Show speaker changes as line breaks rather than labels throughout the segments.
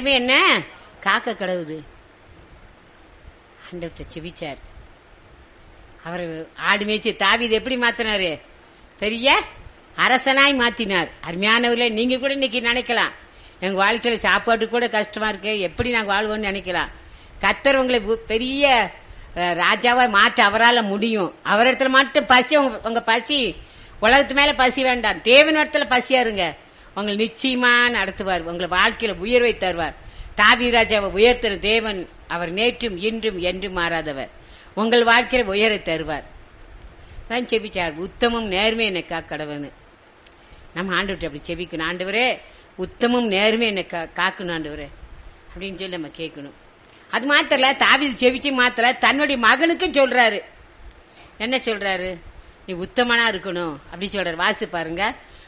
நேர்மை என்ன காக்க கடவுது. ஆண்டவர்கிட்ட செபிச்சார். அவர் ஆடு மேய்ச்சி தாவீது எப்படி மாத்தினாரு? பெரிய அரசனாய் மாத்தினார். அருமையானவர்களே, நீங்க கூட இன்னைக்கு நினைக்கலாம், எங்க வாழ்க்கையில சாப்பாட்டு கூட கஷ்டமா இருக்கு, எப்படி நாங்க வாழ்வோம்னு நினைக்கலாம். கர்த்தர் உங்களை பெரிய ராஜாவா மாற்ற அவரால் முடியும். அவர் இடத்துல மட்டும் பசி, உங்க பசி உலகத்து மேல பசி வேண்டாம், தேவன் இடத்துல பசியா இருங்க. உங்களை நிச்சயமா நடத்துவார், உங்களை வாழ்க்கையில உயர்வை தருவார். தாவீது ராஜாவை உயர்த்தின தேவன் அவர் நேற்றும் இன்றும் என்றும் மாறாதவர். உங்கள் வாழ்க்கையில உயரை தருவார். தான் செபிச்சார், உத்தமும் நேர்மை என்னை காக்கடவனு. நம்ம ஆண்டவர்கிட்ட அப்படி செபிக்கணும். ஆண்டவரே, உத்தமும் நேர்மை என்னை காக்கணும் ஆண்டவரே அப்படின்னு சொல்லி நம்ம கேட்கணும். அது மாத்திரல, தாவீது செபிச்சு மாத்திர தன்னுடைய மகனுக்கும் சொல்றாரு. என்ன சொல்றாரு? நீ உத்தமனா இருக்கணும் அப்படி சொல்றாரு. வாசி பாருங்க,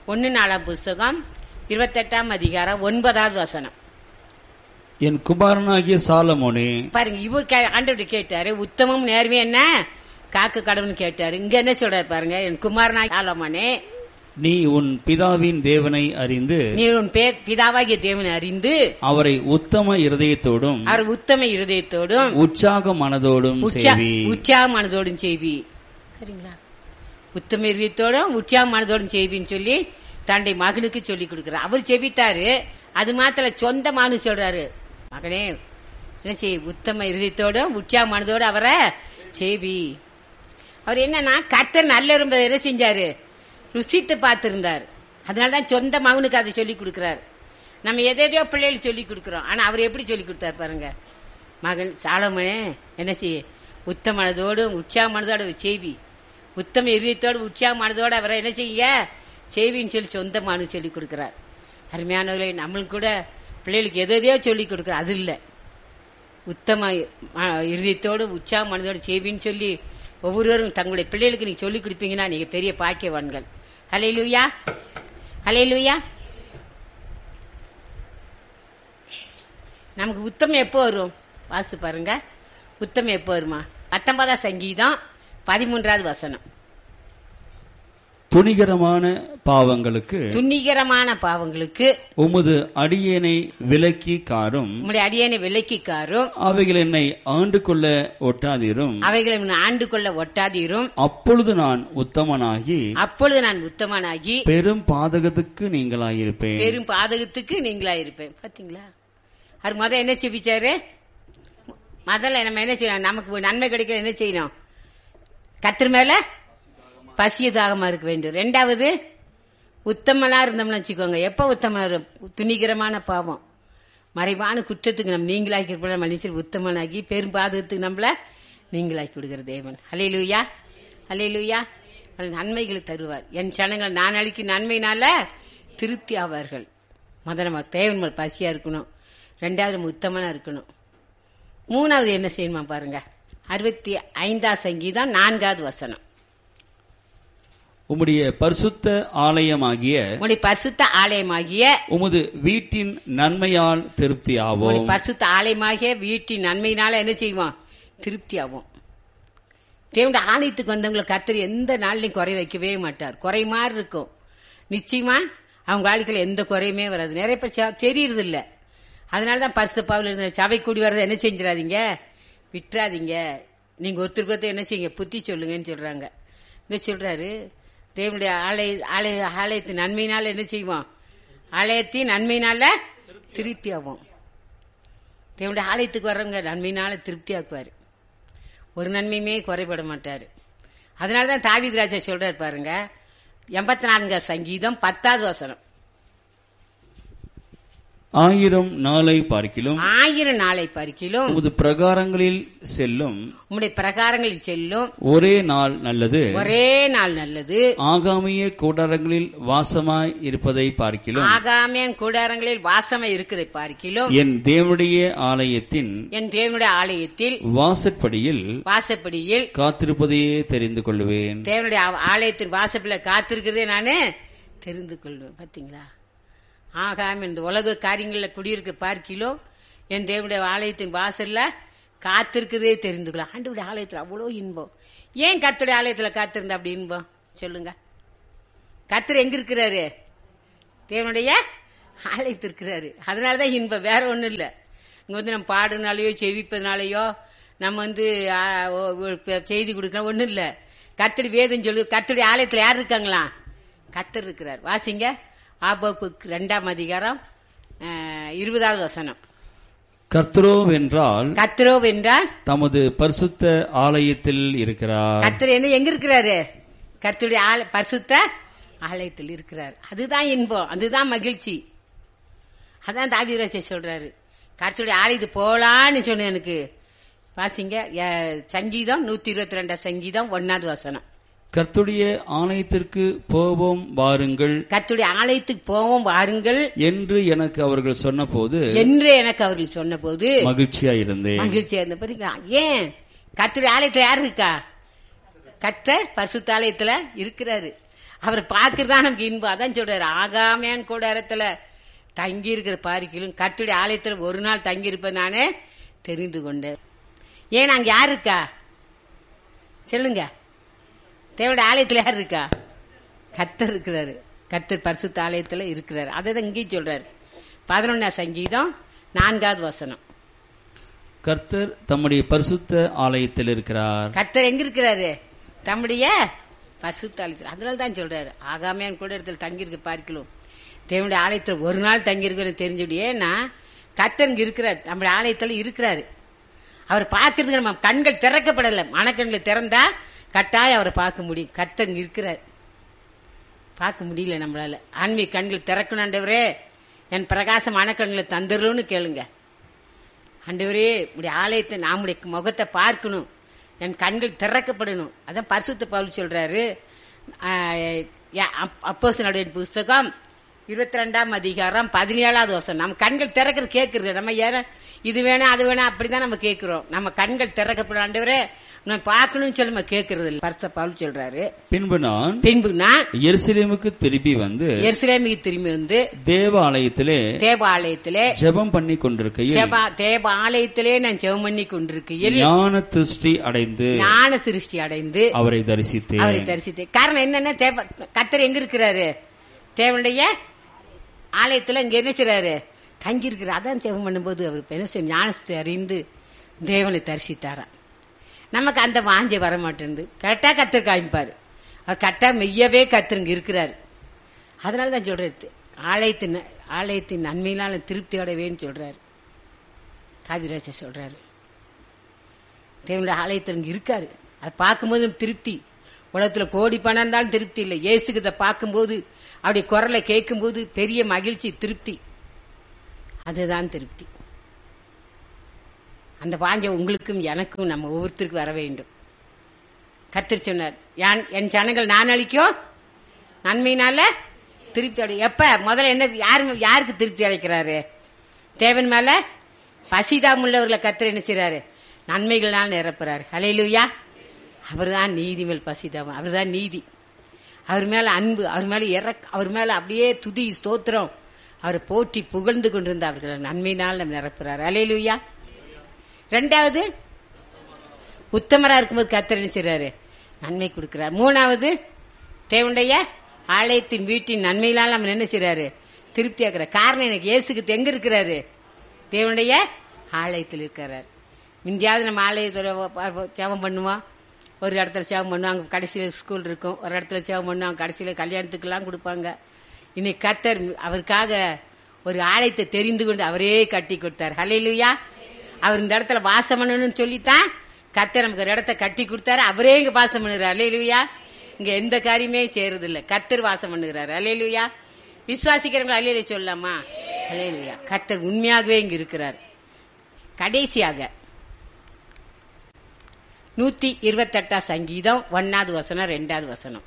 1 28 அதிகாரம் 9
என் குமாரனாகிய சாலமோனே.
பாருங்க, இவர் ஆண்டவர்கிட்ட கேட்டாரு, உத்தமம் நேர்மை என்ன காக்க கடவுள்னு கேட்டாரு. இங்க என்ன சொல்றாரு பாருங்க, என் குமாரனாகிய சாலமோனே,
நீ உன் பிதாவின் தேவனை அறிந்து,
நீ உன் பிதாவாகிய தேவனை அறிந்து,
அவரை உத்தம இருதயத்தோடும்,
அவர் உத்தம இருதயத்தோடும்,
உற்சாக மனதோடும் செய்வி.
உற்சாக மனதோடும் செய்வி. சரிங்களா? உத்தம இருதயத்தோடும் உற்சாக மனதோடும் செய்வின்னு சொல்லி தன்னுடைய மகனுக்கு சொல்லி கொடுக்கிறார். அவர் செபித்தாரு. அது மாத்திர சொந்த மகனு சொல்றாரு, மகனே என்ன செய், உத்தம இருதயத்தோடும் உற்சாக மனதோடு அவரை செய்வி. அவர் என்னன்னா, கர்த்தர் நல்ல இருப்பதை என்ன செஞ்சாரு? ருசித்து பார்த்திருந்தார். அதனாலதான் சொந்த மகனுக்கு அதை சொல்லி கொடுக்கிறார். நம்ம எதையோ பிள்ளைகள் சொல்லி கொடுக்கிறோம், ஆனா அவர் எப்படி சொல்லி கொடுத்தாரு பாருங்க. மகன் சாலமோனே என்ன செய்ய, உத்தம மனதோடு உற்சாக மனதோட செய்வி, உத்தம இதயத்தோடு உற்சாக மனதோடு அவரை என்ன செய்ய செய்வின்னு சொல்லி சொந்த மகனுக்கு சொல்லி கொடுக்கிறார். அருமையானவர்களை, நம்மளுக்கு கூட பிள்ளைகளுக்கு எதையோ சொல்லி கொடுக்கிறார். அது இல்லை, உத்தம இதயத்தோடு உற்சாக மனதோடு செய்வின்னு சொல்லி ஒவ்வொருவரும் தங்களுடைய பிள்ளைகளுக்கு நீங்க சொல்லி கொடுப்பீங்கன்னா நீங்க பெரிய பாக்கியவான்கள். ஹல்லேலூயா, ஹல்லேலூயா. நமக்கு உத்தமம் எப்போ வரும்? வாசித்து பாருங்க, உத்தமம் எப்போ வருமா? 19 சங்கீதம் 13
துணிகரமான பாவங்களுக்கு உமது அடியேனை விலக்கி காரும்,
உம்முடைய அடியேனை விலக்கி காரும்,
அவைகள் என்னை ஆண்டு கொள்ள ஒட்டாதீரும், அப்பொழுது நான் உத்தமனாகி பெரும் பாதகத்துக்கு நீங்களாயிருப்பேன். பாத்தீங்களா? அவர் முதல்ல என்ன செபிச்சாரு? முதல்ல நம்ம என்ன செய்யணும்? நமக்கு நன்மை கிடைக்க என்ன செய்யணும்? கர்த்தர் மேல பசிய தாகமா இருக்க வேண்டும். 2வது, உத்தமனா இருந்தோம்னு வச்சுக்கோங்க. எப்ப உத்தம? துணிகரமான பாவம், மறைவான குற்றத்துக்கு நம்ம நீங்களாக்கி இருப்ப மனுஷன் உத்தமனாகி பெரும் பாதகத்துக்கு நம்மள நீங்களாக்கி விடுகிற தேவன். ஹல்லேலூயா, ஹல்லேலூயா. நன்மைகளை தருவார். என் ஜனங்கள் நான் அளிக்கும் நன்மையினால திருப்தி ஆவார்கள். முதல்ல நம்ம தேவன் மேல் பசியா இருக்கணும். 2வது, நம்ம உத்தமனா இருக்கணும். 3வது என்ன செய்யணுமா பாருங்க, 65 சங்கீதம் 4 உம்முடைய பரிசுத்த ஆலயமாகிய உமது வீட்டின் நன்மையால் திருப்தி ஆவோம்.
பரிசுத்த ஆலயமாகிய வீட்டின் நன்மையினால என்ன செய்வோம்? திருப்தி ஆகும். தேவனுடைய ஆலயத்துக்கு வந்தவங்களை கர்த்தர் எந்த நாள்லையும் குறை வைக்கவே மாட்டார். குறை மாதிரி இருக்கும். நிச்சயமா அவங்க வாழ்க்கையில எந்த குறையுமே வராது. நிறைய பேர் தெரியறது இல்ல. அதனாலதான் பரிசுத்த பவுல் இருந்த சபை கூடி வர்றதை என்ன செஞ்சிடாதீங்க, விட்டுறாதீங்க. நீங்க ஒருத்தருக்கு என்ன செய்யுங்க, புத்தி சொல்லுங்கன்னு சொல்றாங்க. இங்க சொல்றாரு, தேவனுடைய ஆலயத்தின் நன்மையினால என்ன செய்வோம்? ஆலயத்தின் நன்மையினால திருப்தி ஆகும். தேவனுடைய ஆலயத்துக்கு வர்றவங்க நன்மையினால திருப்தி ஆக்குவாரு. ஒரு நன்மையுமே குறைபட மாட்டாரு. அதனாலதான் தாவீது ராஜா சொல்றாரு பாருங்க, 84 சங்கீதம் 10
1000 நாளை பார்க்கிலும்
உமது
பிரகாரங்களில் செல்லும் ஒரே நாள் நல்லது. ஆகாமிய கூடாரங்களில் வாசமாய் இருப்பதை பார்க்கிலும் என் தேவனுடைய ஆலயத்தில் வாசற்படியில் காத்திருப்பதையே தெரிந்து கொள்வேன்.
தேவனுடைய ஆலயத்தின் வாசப்படியில் காத்திருக்கிறதே நானு தெரிந்து கொள்வேன். பாத்தீங்களா? ஆகாம இந்த உலக காரியங்கள்ல குடியிருக்க பார்க்கிலோ என் தேவனுடைய ஆலயத்தின் வாசல்ல காத்திருக்கிறதே தெரிந்து கொள்ள. ஆண்டவருடைய ஆலயத்துல அவ்வளோ இன்பம். ஏன் கர்த்தருடைய ஆலயத்துல காத்திருந்தா அப்படி இன்பம் சொல்லுங்க? கர்த்தர் எங்க இருக்கிறாரு? தேவனுடைய
அழைத்திருக்கிறாரு. அதனாலதான் இன்பம், வேற ஒண்ணும் இல்ல. இங்க நம்ம பாடுனாலயோ செவிப்பதுனாலயோ நம்ம செய்தி கொடுக்கலாம் ஒண்ணும் இல்ல. கர்த்தர் வேதம் சொல்லு. கர்த்தருடைய ஆலயத்துல யார் இருக்காங்களா? கர்த்தர் இருக்கிறார். வாசிங்க ஆபோப்பு 2ஆம் அதிகாரம் 20வது வசனம்.
கர்த்தரோவென்றால்
தமது பரிசுத்த ஆலயத்தில் இருக்கிறார். கர்த்தர் எங்க இருக்கிறாரு? கர்த்தருடைய பரிசுத்த ஆலயத்தில் இருக்கிறார். அதுதான் இன்பம், அதுதான் மகிழ்ச்சி. அதான் தாவீது சொல்றாரு, கர்த்தருடைய ஆலயத்துக்கு போலான்னு சொன்ன. எனக்கு வாசிங்க சங்கீதம் 122 சங்கீதம் 1வது வசனம்.
கர்த்தருடைய ஆலயத்திற்கு போவோம் வாருங்கள்,
கர்த்தருடைய ஆலயத்துக்கு போவோம் வாருங்கள்
என்று எனக்கு அவர்கள் சொன்னபோது மகிழ்ச்சியா இருந்தேன்.
ஏன்? கர்த்தருடைய ஆலயத்துல யாரு இருக்கா? கர்த்தர் பரிசுத்த ஆலயத்துல இருக்கிறாரு. அவர் பாக்குறதா நமக்கு இன்பம். அதான் சொல்றாரு, ஆகாமியான் கூடாரத்துல தங்கி இருக்கிற பாரிக்கிலும் கர்த்தருடைய ஆலயத்துல ஒரு நாள் தங்கி இருப்பேன் நானே தெரிந்து கொண்டேன். ஏன் அங்க யாரு இருக்கா சொல்லுங்க? தேவனுடைய ஆலயத்துல யார் இருக்கா? கர்த்தர் இருக்கிறாரு. கர்த்தர் பரிசுத்த ஆலயத்துல இருக்கிறாரு. அதை இங்கேயும் சொல்றாரு. 11ஆம் சங்கீதம் 4வது வசனம்.
கர்த்தர் தம்முடைய பரிசுத்த ஆலயத்தில் இருக்கிறார்.
கர்த்தர் எங்க இருக்கிறாரு? தம்முடைய பரிசுத்த ஆலயத்தில். அதனால்தான் சொல்றாரு, ஆகாமியான் கூட இடத்துல தங்கியிருக்க பார்க்கலாம் தேவனுடைய ஆலயத்தில் ஒரு நாள் தங்கியிருக்க தெரிஞ்சுடு. ஏன்னா கர்த்தர் இங்க இருக்கிறார், நம்முடைய ஆலயத்துல இருக்கிறாரு. அவர் பார்க்கறதுக்கு நம்ம கண்கள் திறக்கப்படல. மனக்கண்கள் திறந்தா கட்டாயம் அவரை பார்க்க முடியும். கர்த்தர் இங்க இருக்கிறார், பார்க்க முடியல நம்மளால. ஆன்மீக கண்கள் திறக்கணும். ஆண்டவரே என் பிரகாசம் மனக்கண்களை தந்துடலும்னு கேளுங்க. ஆண்டவரே உடைய ஆலயத்தை நம்முடைய முகத்தை பார்க்கணும், என் கண்கள் திறக்கப்படணும். அதான் பரிசுத்த பவுல் சொல்றாரு அப்போஸ்தலருடைய புஸ்தகம் 22ஆம் அதிகாரம் 17வது வசனம். நம்ம கண்கள் திறக்கிறது கேட்கறது. நம்ம ஏன் இது வேணும் அது வேணும் அப்படிதான் நம்ம கேட்கிறோம். நம்ம கண்கள் திறக்கப்படும். ஆண்டவரே நான் பார்க்கணும்னு சொல்லி நம்ம கேட்கறது இல்லை. பரிசுத்த பவுல் சொல்றாரு,
பின்பு நான் எருசலேமுக்கு திரும்பி வந்து தேவாலயத்திலே ஜெபம் பண்ணி கொண்டிருக்கையில்
தேவாலயத்திலே நான் ஜெபம் பண்ணி கொண்டிருக்கையில்
ஞான திருஷ்டி அடைந்து அவரை
தரிசித்தேன். காரணம் என்னன்னா, கர்த்தர் எங்க இருக்கிறாரு? தேவனுடைய ஆலயத்துல இங்க என்ன செய்றாரு? தங்கி இருக்கிறார். அதான் ஜெபம் பண்ணும்போது அவர் என்ன செய்ய ஞானத்தை அறிந்து தேவனை தரிசித்தாராம். நமக்கு அந்த வாஞ்சை வர மாட்டேங்குது. கரெக்டா கர்த்தர் காமிப்பாரு. அவர் கரெக்டா மெய்யவே கர்த்தர் இருக்கிறாரு. அதனாலதான் சொல்றாரு, ஆலயத்தின் நன்மையினால திருப்தி அடைவேன்னு சொல்றாரு. தாவீது சொல்றாரு, தேவனுடைய ஆலயத்தில் இருக்காரு. அதை பார்க்கும்போது திருப்தி. உலகத்துல கோடி பணம் இருந்தாலும் திருப்தி இல்லை. இயேசுக்கு இதை பார்க்கும்போது அப்படி குரலை கேட்கும்போது பெரிய மகிழ்ச்சி, திருப்தி. அதுதான் திருப்தி. அந்த வாஞ்சை உங்களுக்கும் எனக்கும் நம்ம ஒவ்வொருத்தருக்கும் வர வேண்டும். கர்த்தர் சொன்னார், என் ஜனங்கள் நான் அளிக்கும் நன்மையினால திருப்தி அடை. எப்ப முதல்ல என்ன யாருக்கு திருப்தி அடைக்கிறாரு? தேவன் மேல பசிதாம் உள்ளவர்களை கர்த்தர் என்ன செய்றாரு? நன்மைகள்னால் நிரப்புறாரு. ஹல்லேலூயா. அவர் தான் நீதி மேல் பசிதாம். அவர் தான் நீதி. அவர் மேல அன்பு, அவர் மேல அவர் மேல அப்படியே துதி ஸ்தோத்திரம், அவரை போற்றி புகழ்ந்து கொண்டிருந்த அவர்களை நன்மையினால் நம்ம நிரப்புறாரு. ஹல்லேலூயா. 2வது உத்தமரா இருக்கும்போது கர்த்தர் என்ன செய்றாரு? நன்மை கொடுக்கிறார். 3வது தேவனுடைய ஆலயத்தின் வீட்டின் நன்மையினால் நம்ம என்ன செய்றாரு? திருப்தி ஆக்குறார். காரணம் எனக்கு இயேசுக்கு எங்க இருக்கிறாரு? தேவனுடைய ஆலயத்தில் இருக்கிறார். முந்தியாவது நம்ம ஆலயத்தோட ஜெபம் பண்ணுவோம், ஒரு இடத்துல ஜெபம் பண்ணுவோம், அங்க கடைசியில ஸ்கூல் இருக்கும், ஒரு இடத்துல ஜெபம் பண்ணுவோம், கடைசியில கல்யாணத்துக்கு எல்லாம் கொடுப்பாங்க. இன்னைக்கு கர்த்தர் அவருக்காக ஒரு ஆலயத்தை தெரிந்து கொண்டு அவரே கட்டி கொடுத்தார். ஹல்லேலூயா. அவர் இந்த இடத்துல வாசம் பண்ணணும்னு சொல்லித்தான் கர்த்தர் நமக்கு ஒரு இடத்த கட்டி கொடுத்தாரு. அவரே இங்க வாசம் பண்ணுகிறார். ஹல்லேலூயா. இங்க எந்த காரியமே செய்யறது இல்ல, கர்த்தர் வாசம் பண்ணுகிறார். ஹல்லேலூயா. விசுவாசிக்கிறவங்க ஹல்லேலூயா சொல்லலாமா? ஹல்லேலூயா. கர்த்தர் உண்மையாகவே இங்க இருக்கிறார். கடைசியாக 128 சங்கீதம் 1வது வசனம் 2வது வசனம்.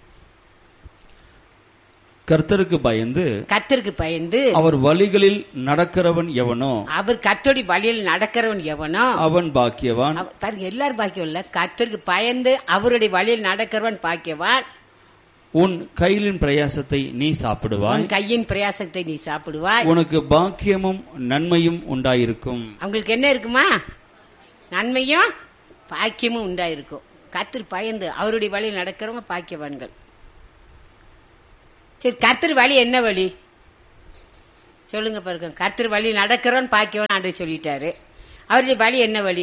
கர்த்தருக்கு பயந்து அவர் வழிகளில் நடக்கிறவன் எவனோ,
அவர் கர்த்தருடைய வழியில் நடக்கிறவன் எவனோ
அவன் பாக்கியவான்.
எல்லாரும் பாக்கியம் இல்ல, கர்த்தருக்கு பயந்து அவருடைய வழியில் நடக்கிறவன் பாக்கியவான்.
உன் கையின் பிரயாசத்தை நீ சாப்பிடுவாய். உனக்கு பாக்கியமும் நன்மையும் உண்டாயிருக்கும்.
அவங்களுக்கு என்ன இருக்குமா? நன்மையும் பாக்கியமும் உண்டாயிருக்கும். கர்த்தர் பயந்து அவருடைய வழியில் நடக்கிறவங்க பாக்கியவான்கள். சரி, கர்த்தர் வழி என்ன வழி? சொல்லுங்க பாருங்க. கர்த்தர் வழி நடக்கிறோன்னு பாக்கியவன் ஆண்டு சொல்லிட்டாரு. அவருடைய வழி என்ன வழி?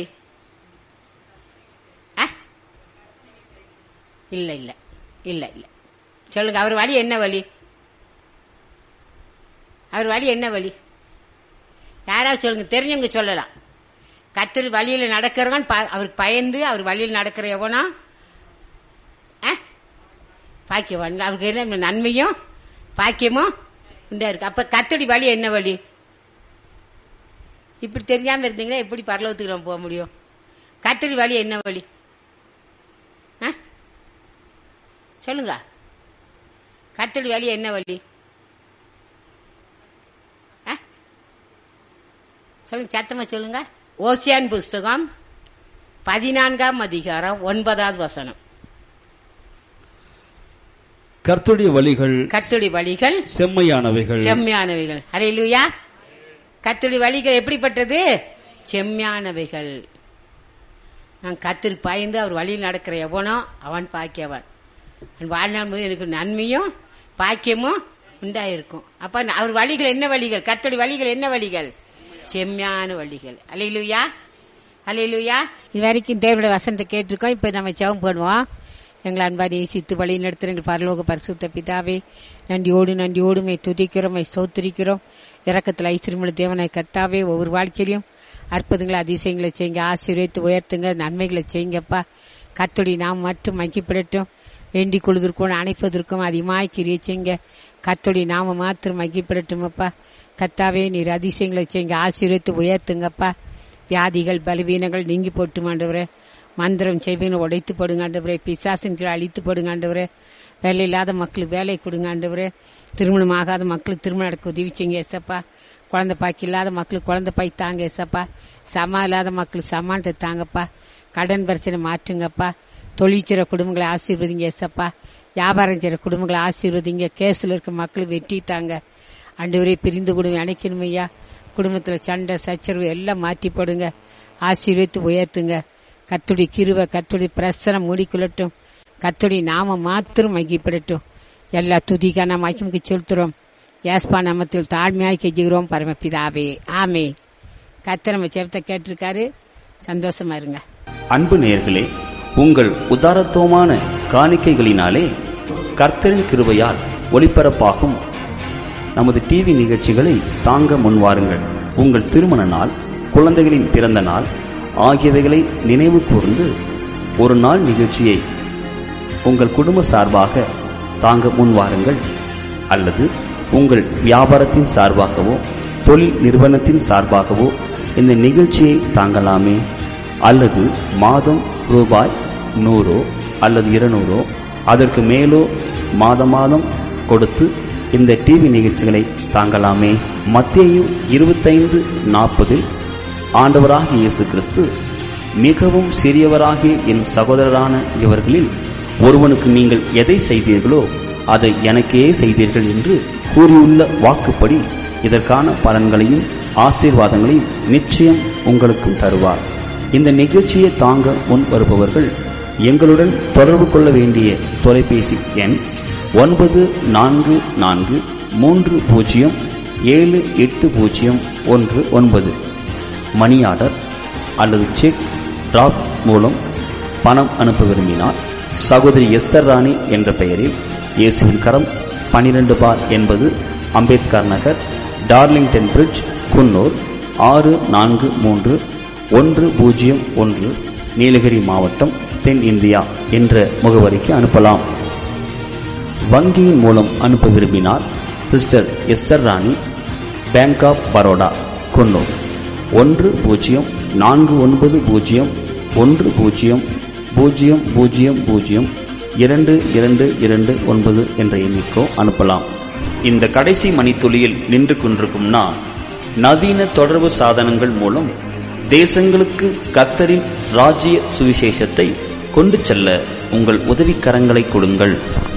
இல்ல இல்ல இல்ல இல்ல சொல்லுங்க. அவர் வழி என்ன வழி? அவர் வழி என்ன வழி? யாராவது சொல்லுங்க, தெரிஞ்சவங்க சொல்லலாம். கர்த்தர் வழியில் நடக்கிறவன் அவருக்கு பயந்து அவர் வழியில் நடக்கிற எவனோ பாக்கியவான். அவருக்கு என்ன நன்மையும் பாக்கியமும் உண்டா இருக்கு. அப்ப கர்த்தருடைய வழி என்ன வழி? இப்படி தெரியாம இருந்தீங்கன்னா எப்படி பரலோகத்துக்கு நம்ம போக முடியும்? கர்த்தருடைய வழி என்ன வழி? சொல்லுங்க. கர்த்தருடைய வழி என்ன வழி? சொல்லுங்க, சத்தமா சொல்லுங்க. ஓசியான் புஸ்தகம் 14ஆம் அதிகாரம் 9வது வசனம்.
கர்த்தருடைய வழிகள்
செம்மையானவைகள். ஹல்லேலூயா. கர்த்தருடைய வழிகள் எப்படிப்பட்டது? செம்மையானவைகள். நான் கர்த்தருக்கு பயந்து அவர் வழியில் நடக்கிற எவனோ அவன் பாக்கியவன். வாழ்நாள் போது எனக்கு நன்மையும் பாக்கியமும் உண்டாயிருக்கும். அப்ப அவர் வழிகள் என்ன வழிகள்? கர்த்தருடைய வழிகள் என்ன வழிகள்? செம்மையான வழிகள். ஹல்லேலூயா, ஹல்லேலூயா. இது வரைக்கும் தேவனுடைய வசனத்தை கேட்டிருக்கோம். இப்ப நம்ம ஜெபம் பண்ணுவோம். எங்களை அன்பா நேசித்து வழி நடத்துகிற எங்கள் பரலோக பரிசுத்த பிதாவே, நன்றியோடு துதிக்கிறோம், ஸ்தோத்திரிக்கிறோம். இரக்கத்தில் ஐஸ்வரியமுள்ள தேவனை கர்த்தாவே, ஒவ்வொரு வாழ்க்கையிலும் அற்புதங்களை அதிசயங்களை செய்யுங்க, ஆசீர்வதித்து உயர்த்துங்க, நன்மைகளை செய்யுங்கப்பா. கர்த்தருடைய நாம் மட்டும் மகிழ்ப்படட்டும். வேண்டிக் கொள்வதற்கும் அணைப்பதற்கும் அதிகமாய் கிரியை செய்யுங்க. கர்த்தருடைய நாம மாத்திரம் மகிழ்ப்படட்டும் அப்பா. கர்த்தாவே, நீர் அதிசயங்களை செய்யுங்க, ஆசீர்வதித்து உயர்த்துங்கப்பா. வியாதிகள் பலவீனங்கள் நீங்கி போட்டும் ஆண்டவரே. மந்திரம் செய்வீங்க உடைத்து போடுங்க ஆண்டவரே. பிசாசின் கீழே அழித்து போடுங்க ஆண்டவரே. வேலை இல்லாத மக்களுக்கு வேலை கொடுங்க ஆண்டவரே. திருமணம் ஆகாத மக்களுக்கு திருமணம் நடக்க உதவி செய்யுங்க ஏசப்பா. குழந்தை பாக்கி இல்லாத மக்களுக்கு குழந்தை பாக்கி தாங்க ஏசப்பா. சமா இல்லாத மக்களுக்கு சமானத்தை தாங்கப்பா. கடன் பிரச்சனை மாற்றுங்கப்பா. தொழில் செய்கிற குடும்பங்களை ஆசீர்வதிங்க ஏசப்பா. வியாபாரம் செய்கிற குடும்பங்களை ஆசீர்வதிங்க. கேஸில் இருக்க மக்களுக்கு வெற்றி தாங்க ஆண்டவரே. பிரிந்து குடும்பம் அணைக்கணும் ஐயா. குடும்பத்தில் சண்டை சச்சரவு எல்லாம் மாற்றி போடுங்க, ஆசீர்வதித்து உயர்த்துங்க. கர்த்தருடைய கிருபை கர்த்தருடைய பிரசனம் மூடிக்கொள்ளட்டும். கர்த்தருடைய நாம மாத்திரம் மகிப்படட்டும். எல்லா துதிக்கான மகிமைக்கு செலுத்துறோம். யாஸ்பா நாமத்தில் தாழ்மையாய் கெஞ்சுகிறோம் பரமபிதாவே, ஆமே. கர்த்தர் நம்ம ஜெபத்தை கேட்டிருக்காரு. சந்தோஷமா இருங்க.
அன்பு நேயர்களே, உங்கள் உதாரத்துவமான காணிக்கைகளினாலே கர்த்தரின் கிருபையால் ஒளிபரப்பாகும் நமது டிவி நிகழ்ச்சிகளை தாங்க முன்வாருங்கள். உங்கள் திருமண நாள், குழந்தைகளின் பிறந்த நாள் ஆகியவைகளை நினைவு கூர்ந்து ஒரு நாள் நிகழ்ச்சியை உங்கள் குடும்ப சார்பாக தாங்க முன்வாருங்கள். அல்லது உங்கள் வியாபாரத்தின் சார்பாகவோ தொழில் நிறுவனத்தின் சார்பாகவோ இந்த நிகழ்ச்சியை தாங்கலாமே. அல்லது மாதம் ரூபாய் 100 அல்லது 200 அதற்கு மேலோ மாதம் கொடுத்து இந்த டிவி நிகழ்ச்சிகளை தாங்கலாமே. மத்தேயு 25:40 ஆண்டவராகிய இயேசு கிறிஸ்து, மிகவும் சிறியவராகிய என் சகோதரரான இவர்களில் ஒருவனுக்கு நீங்கள் எதை செய்தீர்களோ அதை எனக்கே செய்தீர்கள் என்று கூறியுள்ள வாக்குப்படி இதற்கான பலன்களையும் ஆசீர்வாதங்களையும் நிச்சயம் உங்களுக்கும் தருவார். இந்த நிகழ்ச்சியை தாங்க முன் வருபவர்கள் எங்களுடன் தொடர்பு கொள்ள வேண்டிய தொலைபேசி எண் 9430780119. மணி ஆர்டர் அல்லது செக் டிராப் மூலம் பணம் அனுப்ப விரும்பினால் சகோதரி எஸ்தர் ராணி என்ற பெயரில் இயேசுவின் கரம் 12 அம்பேத்கர் நகர், டார்லிங்டன் பிரிட்ஜ், குன்னூர் 643101, நீலகிரி மாவட்டம், தென் இந்தியா என்ற முகவரிக்கு அனுப்பலாம். வங்கியின் மூலம் அனுப்ப விரும்பினால் sister Esther Rani, bank of Baroda, Coonoor 1049002229 என்ற எண்ணிக்கோ அனுப்பலாம். இந்த கடைசி மணித்துளியில் நின்று கொண்டிருக்கும் நான், நவீன தொடர்பு சாதனங்கள் மூலம் தேசங்களுக்கு கர்த்தரின் ராஜ்ய சுவிசேஷத்தை கொண்டு செல்ல உங்கள் உதவிக்கரங்களை கொடுங்கள்.